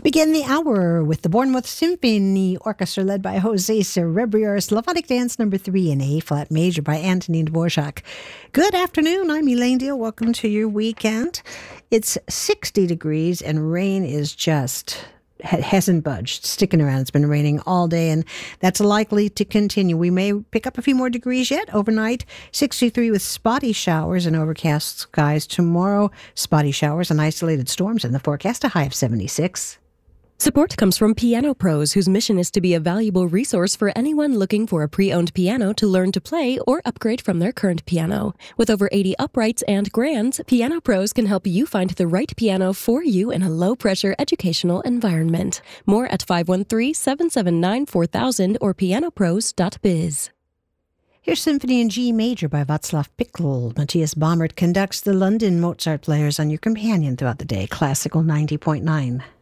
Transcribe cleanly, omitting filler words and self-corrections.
Begin the hour with the Bournemouth Symphony Orchestra led by Jose Cerebrior, Slavonic Dance No. 3 in A-flat major by Antonin Dvorak. Good afternoon, I'm Elaine Deal. Welcome to your weekend. It's 60 degrees and rain is hasn't budged, sticking around. It's been raining all day, and that's likely to continue. We may pick up a few more degrees yet overnight. 63 with spotty showers and overcast skies tomorrow. Spotty showers and isolated storms in the forecast, a high of 76. Support comes from Piano Pros, whose mission is to be a valuable resource for anyone looking for a pre-owned piano to learn to play or upgrade from their current piano. With over 80 uprights and grands, Piano Pros can help you find the right piano for you in a low-pressure educational environment. More at 513-779-4000 or pianopros.biz. Here's Symphony in G Major by Václav Pikl. Matthias Baumert conducts the London Mozart Players on your companion throughout the day. Classical 90.9.